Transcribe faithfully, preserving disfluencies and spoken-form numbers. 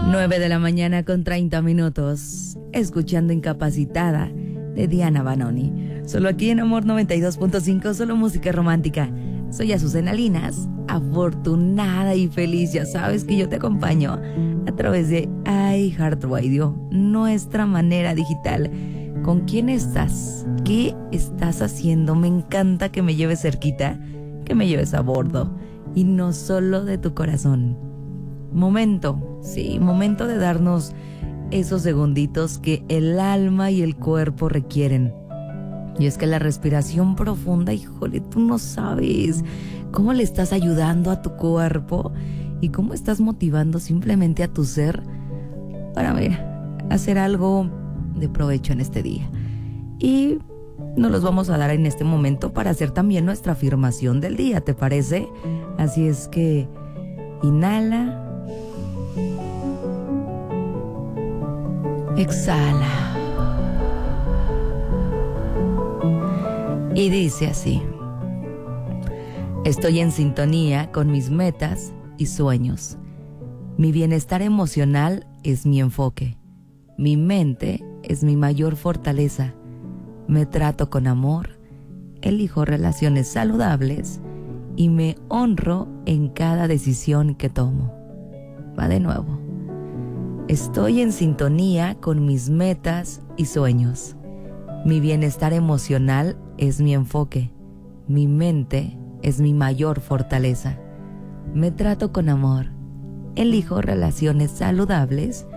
nueve de la mañana con treinta minutos, escuchando Incapacitada de Diana Banoni. Solo aquí en Amor noventa y dos punto cinco, solo música romántica. Soy Azucena Linas, afortunada y feliz. Ya sabes que yo te acompaño a través de iHeartRadio, nuestra manera digital. ¿Con quién estás? ¿Qué estás haciendo? Me encanta que me lleves cerquita, que me lleves a bordo. Y no solo de tu corazón. Momento, sí, momento de darnos esos segunditos que el alma y el cuerpo requieren. Y es que la respiración profunda, híjole, tú no sabes cómo le estás ayudando a tu cuerpo y cómo estás motivando simplemente a tu ser para, mira, hacer algo de provecho en este día. Y nos los vamos a dar en este momento para hacer también nuestra afirmación del día, ¿te parece? Así es que inhala, exhala. Y dice así: estoy en sintonía con mis metas y sueños. Mi bienestar emocional es mi enfoque. Mi mente es mi mayor fortaleza. Me trato con amor, elijo relaciones saludables y me honro en cada decisión que tomo. Va de nuevo. Estoy en sintonía con mis metas y sueños. Mi bienestar emocional es mi enfoque. Mi mente es mi mayor fortaleza. Me trato con amor. Elijo relaciones saludables